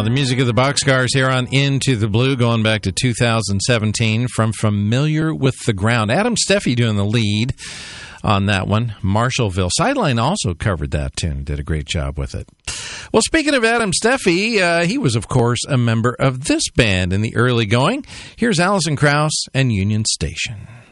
The music of the Boxcars here on Into the Blue, going back to 2017 from Familiar with the Ground. Adam Steffi doing the lead on that one. Marshallville. Sideline also covered that tune, did a great job with it. Well, speaking of Adam Steffi, he was, of course, a member of this band in the early going. Here's Alison Krauss and Union Station.